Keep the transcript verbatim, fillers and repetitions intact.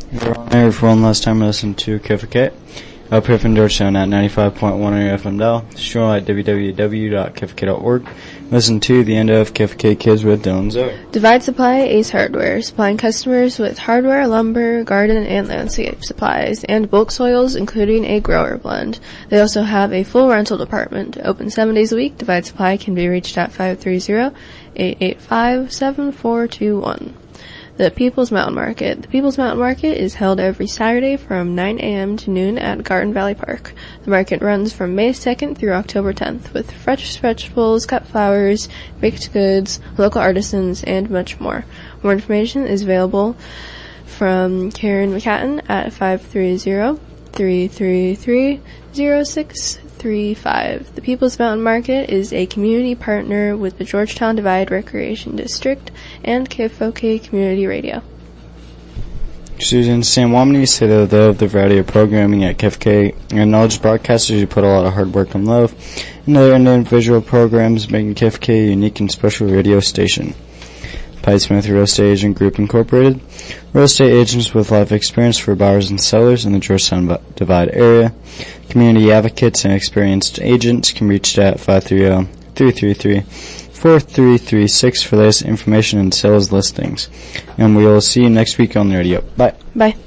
We're on air for one last time to listen to K F K up here from Georgetown at ninety-five point one on your F M dial. Stream at w w w dot k f k dot org. Listen to the end of K F K Kids with Dylan and Zoe. Divide Supply Ace Hardware, supplying customers with hardware, lumber, garden, and landscape supplies, and bulk soils, including a grower blend. They also have a full rental department. Open seven days a week. Divide Supply can be reached at five three zero, eight eight five, seven four two one. The People's Mountain Market. The People's Mountain Market is held every Saturday from nine a.m. to noon at Garden Valley Park. The market runs from May second through October tenth with fresh vegetables, cut flowers, baked goods, local artisans, and much more. More information is available from Karen McCatton at five three zero, three three three, zero six three five. The People's Mountain Market is a community partner with the Georgetown Divide Recreation District and K F O K Community Radio. Susan Sam Womney say that they love the variety of programming at K F K and knowledge broadcasters who put a lot of hard work and love and other individual programs, making K F K a unique and special radio station. Pite Smith Real Estate Agent Group Incorporated, real estate agents with life experience for buyers and sellers in the Georgetown Divide area. Community advocates and experienced agents can reach at five three zero, three three three, four three three six for latest information and sales listings. And we will see you next week on the radio. Bye. Bye.